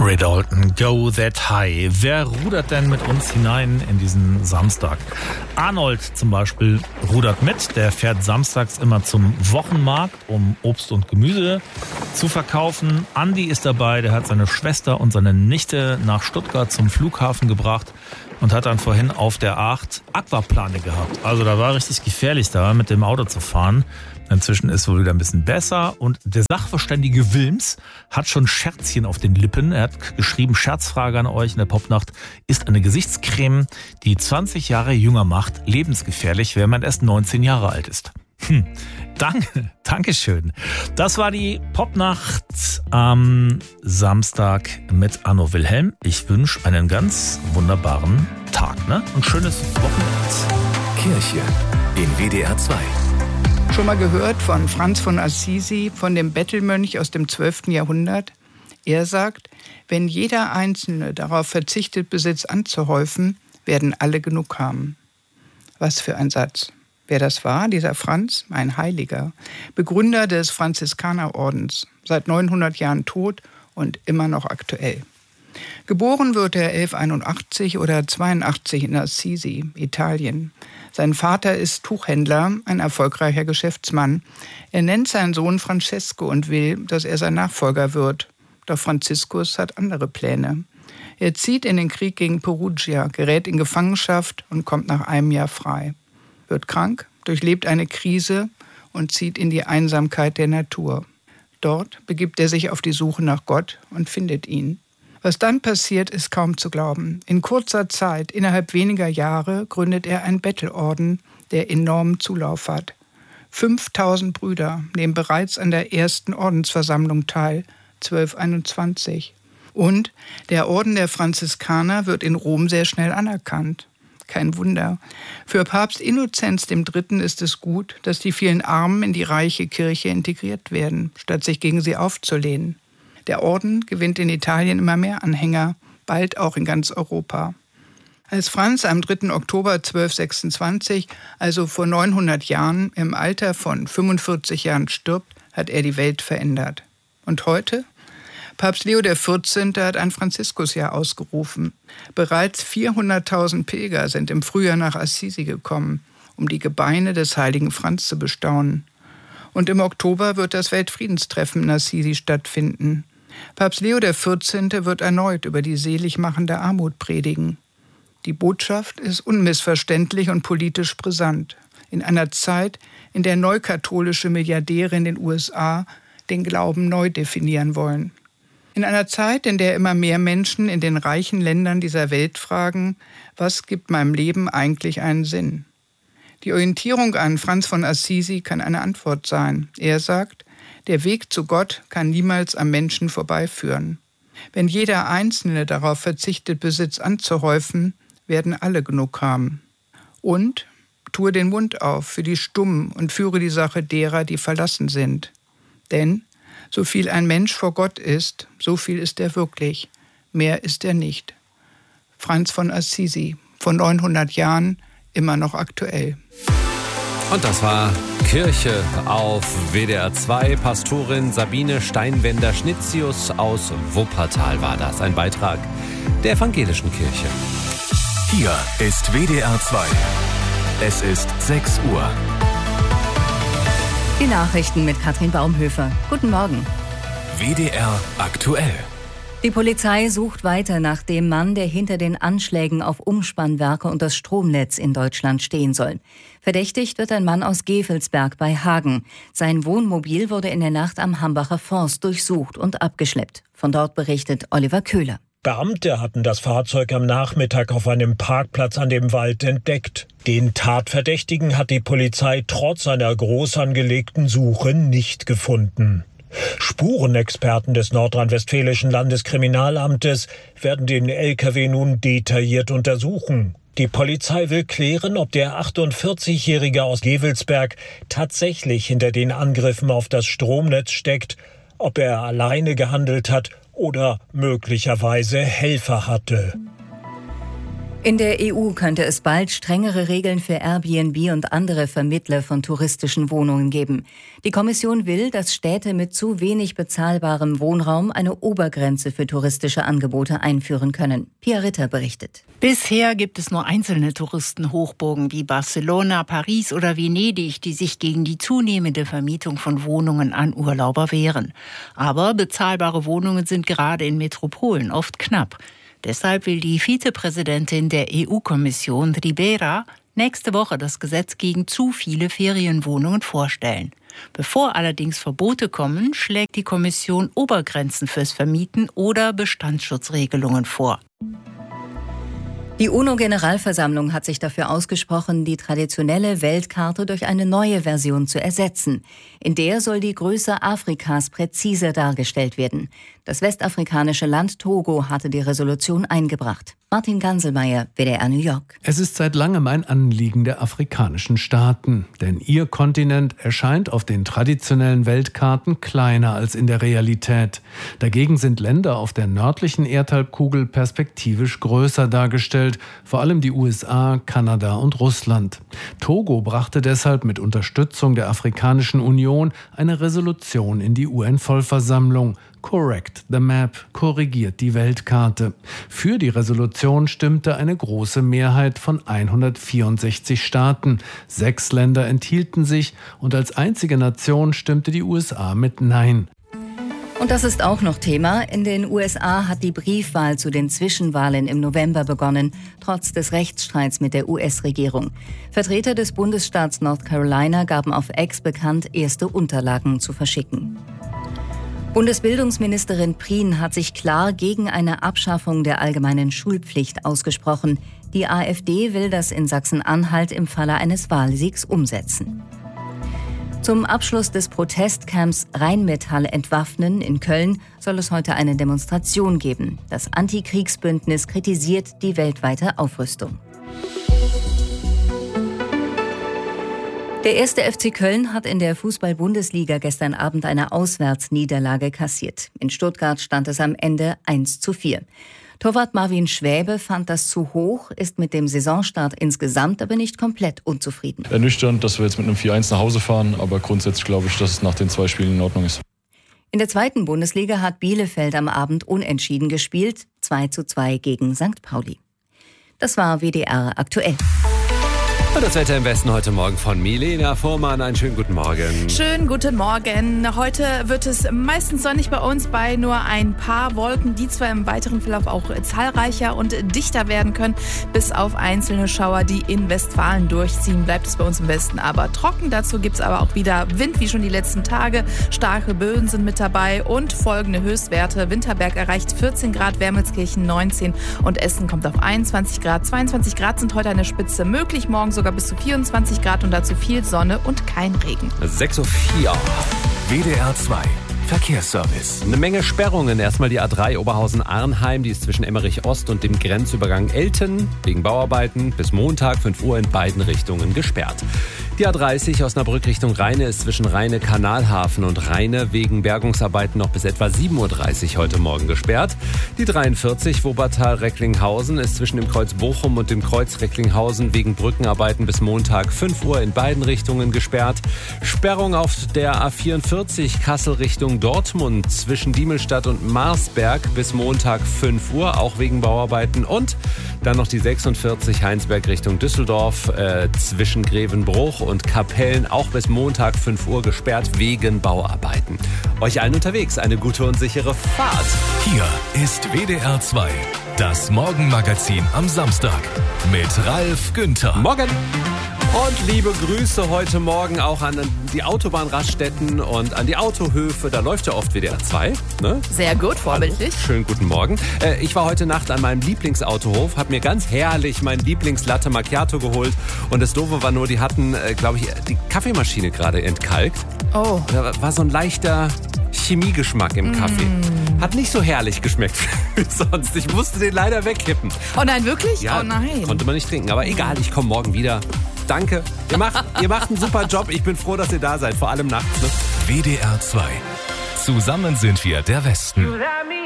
Henry Dalton, Go That High. Wer rudert denn mit uns hinein in diesen Samstag? Arnold zum Beispiel rudert mit. Der fährt samstags immer zum Wochenmarkt, um Obst und Gemüse zu verkaufen. Andi ist dabei, der hat seine Schwester und seine Nichte nach Stuttgart zum Flughafen gebracht und hat dann vorhin auf der 8 Aquaplane gehabt. Also da war richtig gefährlich da, mit dem Auto zu fahren. Inzwischen ist wohl wieder ein bisschen besser und der Sachverständige Wilms hat schon Scherzchen auf den Lippen. Er hat geschrieben, Scherzfrage an euch in der Popnacht, ist eine Gesichtscreme, die 20 Jahre jünger macht, lebensgefährlich, wenn man erst 19 Jahre alt ist. Dankeschön. Das war die Popnacht am Samstag mit Arno Wilhelm. Ich wünsche einen ganz wunderbaren Tag, ne? Ein schönes Wochenende. Kirche in WDR 2. Schon mal gehört von Franz von Assisi, von dem Bettelmönch aus dem 12. Jahrhundert? Er sagt, wenn jeder Einzelne darauf verzichtet, Besitz anzuhäufen, werden alle genug haben. Was für ein Satz. Wer das war, dieser Franz, ein Heiliger, Begründer des Franziskanerordens, seit 900 Jahren tot und immer noch aktuell. Geboren wird er 1181 oder 82 in Assisi, Italien. Sein Vater ist Tuchhändler, ein erfolgreicher Geschäftsmann. Er nennt seinen Sohn Francesco und will, dass er sein Nachfolger wird. Doch Franziskus hat andere Pläne. Er zieht in den Krieg gegen Perugia, gerät in Gefangenschaft und kommt nach einem Jahr frei. Wird krank, durchlebt eine Krise und zieht in die Einsamkeit der Natur. Dort begibt er sich auf die Suche nach Gott und findet ihn. Was dann passiert, ist kaum zu glauben. In kurzer Zeit, innerhalb weniger Jahre, gründet er einen Bettelorden, der enormen Zulauf hat. 5000 Brüder nehmen bereits an der ersten Ordensversammlung teil, 1221. Und der Orden der Franziskaner wird in Rom sehr schnell anerkannt. Kein Wunder. Für Papst Innozenz III. Ist es gut, dass die vielen Armen in die reiche Kirche integriert werden, statt sich gegen sie aufzulehnen. Der Orden gewinnt in Italien immer mehr Anhänger, bald auch in ganz Europa. Als Franz am 3. Oktober 1226, also vor 900 Jahren, im Alter von 45 Jahren stirbt, hat er die Welt verändert. Und heute? Papst Leo XIV. Hat ein Franziskusjahr ausgerufen. Bereits 400.000 Pilger sind im Frühjahr nach Assisi gekommen, um die Gebeine des heiligen Franz zu bestaunen. Und im Oktober wird das Weltfriedenstreffen in Assisi stattfinden. Papst Leo XIV. Wird erneut über die seligmachende Armut predigen. Die Botschaft ist unmissverständlich und politisch brisant. In einer Zeit, in der neukatholische Milliardäre in den USA den Glauben neu definieren wollen. In einer Zeit, in der immer mehr Menschen in den reichen Ländern dieser Welt fragen, was gibt meinem Leben eigentlich einen Sinn? Die Orientierung an Franz von Assisi kann eine Antwort sein. Er sagt, der Weg zu Gott kann niemals am Menschen vorbeiführen. Wenn jeder Einzelne darauf verzichtet, Besitz anzuhäufen, werden alle genug haben. Und tue den Mund auf für die Stummen und führe die Sache derer, die verlassen sind. Denn so viel ein Mensch vor Gott ist, so viel ist er wirklich. Mehr ist er nicht. Franz von Assisi, vor 900 Jahren, immer noch aktuell. Und das war Kirche auf WDR 2. Pastorin Sabine Steinwender-Schnitzius aus Wuppertal war das. Ein Beitrag der evangelischen Kirche. Hier ist WDR 2. Es ist 6 Uhr. Die Nachrichten mit Katrin Baumhöfer. Guten Morgen. WDR aktuell. Die Polizei sucht weiter nach dem Mann, der hinter den Anschlägen auf Umspannwerke und das Stromnetz in Deutschland stehen soll. Verdächtigt wird ein Mann aus Gevelsberg bei Hagen. Sein Wohnmobil wurde in der Nacht am Hambacher Forst durchsucht und abgeschleppt. Von dort berichtet Oliver Köhler. Beamte hatten das Fahrzeug am Nachmittag auf einem Parkplatz an dem Wald entdeckt. Den Tatverdächtigen hat die Polizei trotz einer groß angelegten Suche nicht gefunden. Spurenexperten des nordrhein-westfälischen Landeskriminalamtes werden den LKW nun detailliert untersuchen. Die Polizei will klären, ob der 48-Jährige aus Gevelsberg tatsächlich hinter den Angriffen auf das Stromnetz steckt, ob er alleine gehandelt hat oder möglicherweise Helfer hatte. In der EU könnte es bald strengere Regeln für Airbnb und andere Vermittler von touristischen Wohnungen geben. Die Kommission will, dass Städte mit zu wenig bezahlbarem Wohnraum eine Obergrenze für touristische Angebote einführen können. Pia Ritter berichtet. Bisher gibt es nur einzelne Touristenhochburgen wie Barcelona, Paris oder Venedig, die sich gegen die zunehmende Vermietung von Wohnungen an Urlauber wehren. Aber bezahlbare Wohnungen sind gerade in Metropolen oft knapp. Deshalb will die Vizepräsidentin der EU-Kommission, Ribera, nächste Woche das Gesetz gegen zu viele Ferienwohnungen vorstellen. Bevor allerdings Verbote kommen, schlägt die Kommission Obergrenzen fürs Vermieten oder Bestandsschutzregelungen vor. Die UNO-Generalversammlung hat sich dafür ausgesprochen, die traditionelle Weltkarte durch eine neue Version zu ersetzen. In der soll die Größe Afrikas präziser dargestellt werden. Das westafrikanische Land Togo hatte die Resolution eingebracht. Martin Ganselmeier, WDR New York. Es ist seit langem ein Anliegen der afrikanischen Staaten, denn ihr Kontinent erscheint auf den traditionellen Weltkarten kleiner als in der Realität. Dagegen sind Länder auf der nördlichen Erdhalbkugel perspektivisch größer dargestellt, vor allem die USA, Kanada und Russland. Togo brachte deshalb mit Unterstützung der Afrikanischen Union eine Resolution in die UN-Vollversammlung. Correct the Map, korrigiert die Weltkarte. Für die Resolution stimmte eine große Mehrheit von 164 Staaten. 6 Länder enthielten sich und als einzige Nation stimmte die USA mit Nein. Und das ist auch noch Thema. In den USA hat die Briefwahl zu den Zwischenwahlen im November begonnen, trotz des Rechtsstreits mit der US-Regierung. Vertreter des Bundesstaats North Carolina gaben auf X bekannt, erste Unterlagen zu verschicken. Bundesbildungsministerin Prien hat sich klar gegen eine Abschaffung der allgemeinen Schulpflicht ausgesprochen. Die AfD will das in Sachsen-Anhalt im Falle eines Wahlsiegs umsetzen. Zum Abschluss des Protestcamps Rheinmetall entwaffnen in Köln soll es heute eine Demonstration geben. Das Antikriegsbündnis kritisiert die weltweite Aufrüstung. Der 1. FC Köln hat in der Fußball-Bundesliga gestern Abend eine Auswärtsniederlage kassiert. In Stuttgart stand es am Ende 1:4. Torwart Marvin Schwäbe fand das zu hoch, ist mit dem Saisonstart insgesamt aber nicht komplett unzufrieden. Ernüchternd, dass wir jetzt mit einem 4:1 nach Hause fahren, aber grundsätzlich glaube ich, dass es nach den 2 Spielen in Ordnung ist. In der 2. Bundesliga hat Bielefeld am Abend unentschieden gespielt, 2:2 gegen St. Pauli. Das war WDR aktuell. Und das Wetter im Westen heute Morgen von Milena Fuhrmann. Einen schönen guten Morgen. Schönen guten Morgen. Heute wird es meistens sonnig bei uns bei nur ein paar Wolken, die zwar im weiteren Verlauf auch zahlreicher und dichter werden können. Bis auf einzelne Schauer, die in Westfalen durchziehen, bleibt es bei uns im Westen aber trocken. Dazu gibt es aber auch wieder Wind, wie schon die letzten Tage. Starke Böen sind mit dabei und folgende Höchstwerte. Winterberg erreicht 14 Grad, Wermelskirchen 19 und Essen kommt auf 21 Grad. 22 Grad sind heute eine Spitze möglich, morgen sogar bis zu 24 Grad und dazu viel Sonne und kein Regen. 6:04 WDR 2 Verkehrsservice. Eine Menge Sperrungen. Erstmal die A3 Oberhausen-Arnheim, die ist zwischen Emmerich Ost und dem Grenzübergang Elten wegen Bauarbeiten bis Montag 5 Uhr in beiden Richtungen gesperrt. Die A30 Osnabrück Richtung Rheine ist zwischen Rheine-Kanalhafen und Rheine wegen Bergungsarbeiten noch bis etwa 7:30 Uhr heute Morgen gesperrt. Die 43 Wuppertal-Recklinghausen ist zwischen dem Kreuz Bochum und dem Kreuz Recklinghausen wegen Brückenarbeiten bis Montag 5 Uhr in beiden Richtungen gesperrt. Sperrung auf der A44 Kassel Richtung Dortmund zwischen Diemelstadt und Marsberg bis Montag 5 Uhr, auch wegen Bauarbeiten. Und dann noch die 46 Heinsberg Richtung Düsseldorf zwischen Grevenbruch und Kapellen auch bis Montag 5 Uhr gesperrt wegen Bauarbeiten. Euch allen unterwegs eine gute und sichere Fahrt. Hier ist WDR 2, das Morgenmagazin am Samstag mit Ralf Günther. Morgen! Und liebe Grüße heute Morgen auch an die Autobahnraststätten und an die Autohöfe. Da läuft ja oft WDR 2. Ne? Sehr gut, vorbildlich. Schönen guten Morgen. Ich war heute Nacht an meinem Lieblingsautohof, habe mir ganz herrlich meinen Lieblingslatte Macchiato geholt. Und das Doofe war nur, die hatten, glaube ich, die Kaffeemaschine gerade entkalkt. Oh. Da war so ein leichter Chemiegeschmack im Kaffee. Hat nicht so herrlich geschmeckt wie sonst. Ich musste den leider wegkippen. Oh nein, wirklich? Ja, oh nein. Konnte man nicht trinken. Aber egal, ich komme morgen wieder. Danke. Ihr macht einen super Job. Ich bin froh, dass ihr da seid. Vor allem nachts. Ne? WDR 2. Zusammen sind wir der Westen.